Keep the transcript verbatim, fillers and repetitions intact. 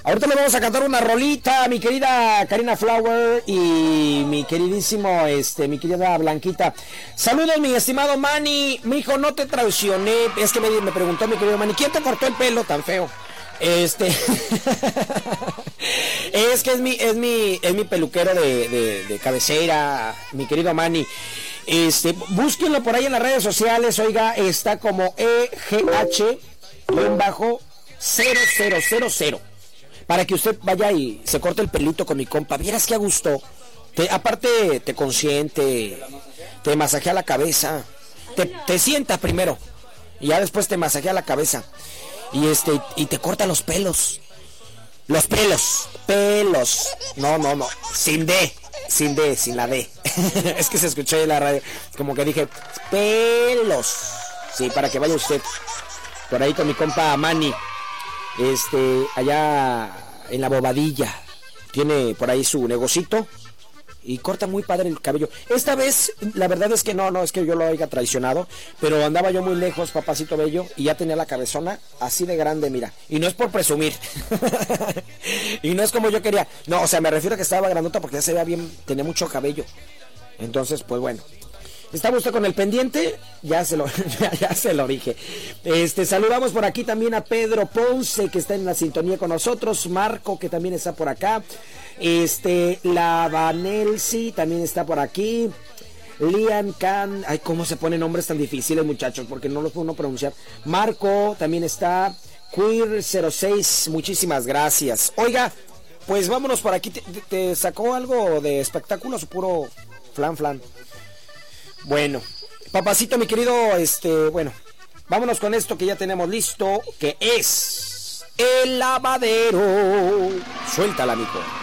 Ahorita le vamos a cantar una rolita, mi querida Karina Flower y mi queridísimo, este, mi querida Blanquita. Saludos, mi estimado Manny. Mi hijo, no te traicioné. Es que me, me preguntó mi querido Manny, ¿quién te cortó el pelo tan feo? Este es que es mi, es mi, es mi peluquero de, de, de cabecera, mi querido Manny. Este, búsquenlo por ahí en las redes sociales, oiga, está como E G H cero cero cero cero. Para que usted vaya y se corte el pelito con mi compa. Vieras que a gusto. Te, aparte te consiente, te masajea la cabeza, te, te sienta primero y ya después te masajea la cabeza. Y este, y te corta los pelos. Los pelos, pelos. No, no, no, sin D, sin D, sin la D. Es que se escuchó en la radio, como que dije, pelos. Sí, para que vaya usted por ahí con mi compa Manny. Este, allá en la Bobadilla, tiene por ahí su negocito y corta muy padre el cabello. Esta vez, la verdad es que no, no es que yo lo haya traicionado, pero andaba yo muy lejos, papacito bello, y ya tenía la cabezona así de grande, mira. Y no es por presumir, y no es como yo quería, no, o sea, me refiero a que estaba grandota porque ya se veía bien, tenía mucho cabello. Entonces, pues bueno. ¿Estaba usted con el pendiente? Ya se lo, ya, ya se lo dije. Este, saludamos por aquí también a Pedro Ponce, que está en la sintonía con nosotros. Marco, que también está por acá. Este, la Vanelsi también está por aquí. Lian Can. Ay, cómo se ponen nombres tan difíciles, muchachos, porque no los puedo uno pronunciar. Marco también está. Queer cero seis, muchísimas gracias. Oiga, pues vámonos por aquí. ¿Te, te sacó algo de espectáculos o puro flan flan? Bueno, papacito, mi querido, este, bueno, vámonos con esto que ya tenemos listo, que es el lavadero. Suéltala, mijo.